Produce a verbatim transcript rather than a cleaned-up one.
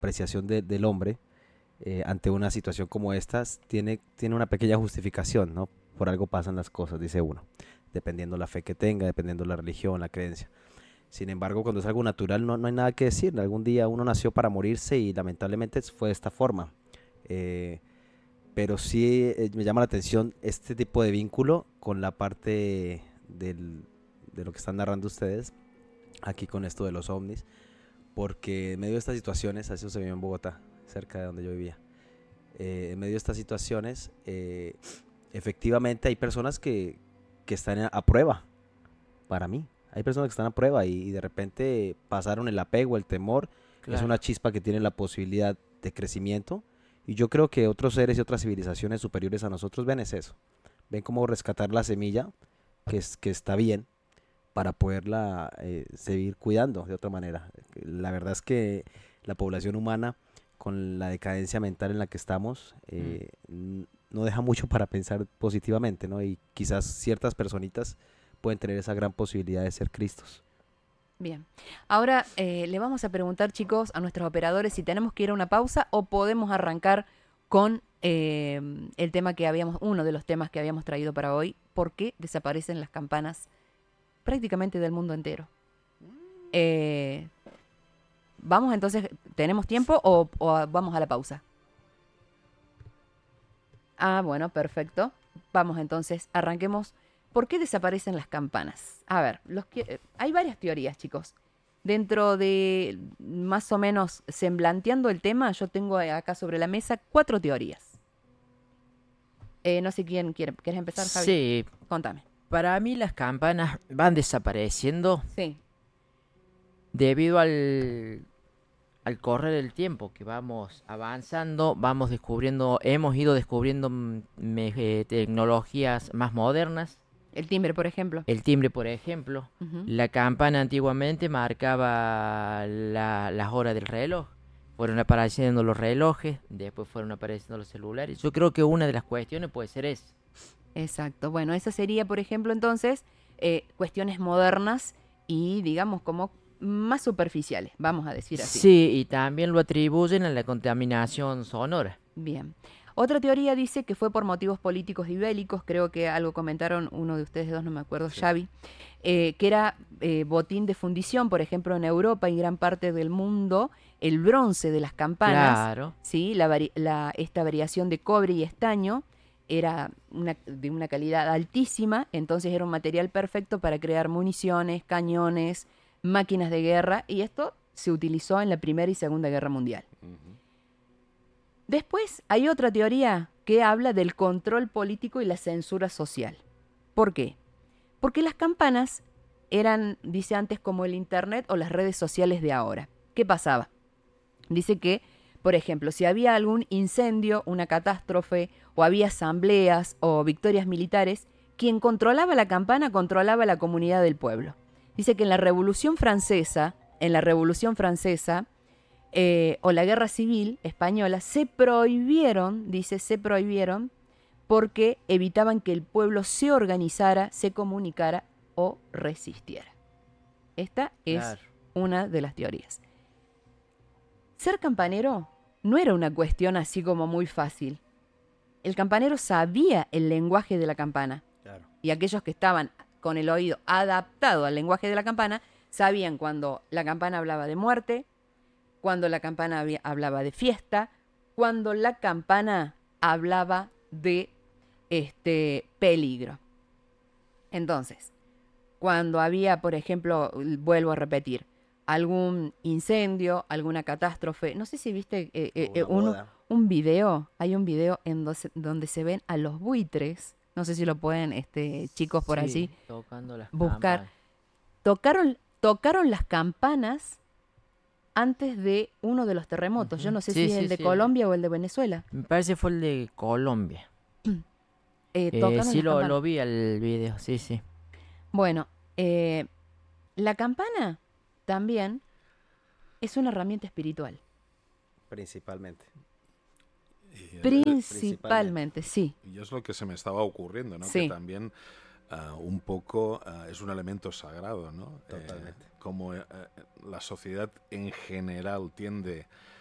apreciación de, del hombre eh, ante una situación como esta tiene, tiene una pequeña justificación, ¿no? Por algo pasan las cosas, dice uno, dependiendo la fe que tenga, dependiendo la religión, la creencia. Sin embargo, cuando es algo natural no, no hay nada que decir. Algún día uno nació para morirse y lamentablemente fue de esta forma. Eh, pero sí eh, me llama la atención este tipo de vínculo con la parte del, de lo que están narrando ustedes aquí con esto de los ovnis, porque en medio de estas situaciones, eso se vio en Bogotá, cerca de donde yo vivía, eh, en medio de estas situaciones, eh, efectivamente hay personas que, que están a, a prueba, para mí. Hay personas que están a prueba y, y de repente pasaron el apego, el temor, claro. Es una chispa que tiene la posibilidad de crecimiento. Y yo creo que otros seres y otras civilizaciones superiores a nosotros ven es eso. Ven cómo rescatar la semilla, que, es, que está bien, para poderla eh, seguir cuidando de otra manera. La verdad es que la población humana, con la decadencia mental en la que estamos, eh, mm. no deja mucho para pensar positivamente, ¿no? Y quizás ciertas personitas pueden tener esa gran posibilidad de ser Cristos. Bien, ahora eh, le vamos a preguntar, chicos, a nuestros operadores si tenemos que ir a una pausa o podemos arrancar con eh, el tema que habíamos, uno de los temas que habíamos traído para hoy, ¿por qué desaparecen las campanas prácticamente del mundo entero? Eh, ¿Vamos entonces, tenemos tiempo o, o vamos a la pausa? Ah, bueno, perfecto. Vamos entonces, arranquemos. ¿Por qué desaparecen las campanas? A ver, los que, hay varias teorías, chicos. Dentro de más o menos semblanteando el tema, yo tengo acá sobre la mesa cuatro teorías. Eh, no sé quién quiere. ¿Quieres empezar, Javi? Sí. Contame. Para mí las campanas van desapareciendo. Sí. Debido al, al correr el tiempo que vamos avanzando, vamos descubriendo, hemos ido descubriendo mm, me- eh, tecnologías más modernas. El timbre, por ejemplo. El timbre, por ejemplo. Uh-huh. La campana antiguamente marcaba la- las horas del reloj. Fueron apareciendo los relojes, después fueron apareciendo los celulares. Yo creo que una de las cuestiones puede ser esa. Exacto. Bueno, esa sería, por ejemplo, entonces, eh, cuestiones modernas y, digamos, como más superficiales, vamos a decir así. Sí, y también lo atribuyen a la contaminación sonora. Bien. Otra teoría dice que fue por motivos políticos y bélicos, creo que algo comentaron uno de ustedes dos, no me acuerdo, sí. Xavi, eh, que era eh, botín de fundición, por ejemplo, en Europa y gran parte del mundo, el bronce de las campanas, Claro. ¿sí? la, vari la esta variación de cobre y estaño era una, de una calidad altísima, entonces era un material perfecto para crear municiones, cañones, máquinas de guerra, y esto se utilizó en la Primera y Segunda Guerra Mundial. Uh-huh. Después hay otra teoría que habla del control político y la censura social. ¿Por qué? Porque las campanas eran, dice antes, como el internet o las redes sociales de ahora. ¿Qué pasaba? Dice que, por ejemplo, si había algún incendio, una catástrofe, o había asambleas o victorias militares, quien controlaba la campana controlaba la comunidad del pueblo. Dice que en la Revolución Francesa, en la Revolución Francesa, Eh, o la Guerra Civil Española, se prohibieron, dice, se prohibieron porque evitaban que el pueblo se organizara, se comunicara o resistiera. Esta es claro. una de las teorías. Ser campanero no era una cuestión así como muy fácil. El campanero sabía el lenguaje de la campana. Claro. Y aquellos que estaban con el oído adaptado al lenguaje de la campana sabían cuando la campana hablaba de muerte, cuando la campana había, hablaba de fiesta, cuando la campana hablaba de este, peligro. Entonces, cuando había, por ejemplo, vuelvo a repetir, algún incendio, alguna catástrofe, no sé si viste eh, eh, un, un video, hay un video en do donde se ven a los buitres, no sé si lo pueden, este, chicos por sí, allí, tocando las buscar. Campanas. Tocaron, tocaron las campanas antes de uno de los terremotos. Uh-huh. Yo no sé sí, si es sí, el de sí, Colombia o el de Venezuela. Me parece fue el de Colombia. eh, eh, sí, lo, lo vi el video, sí, sí. Bueno, eh, la campana también es una herramienta espiritual. Principalmente. Y, principalmente, principalmente, sí. Y es lo que se me estaba ocurriendo, ¿no? Sí. Que también uh, un poco uh, es un elemento sagrado, ¿no? Totalmente. Eh, como uh, la sociedad en general tiende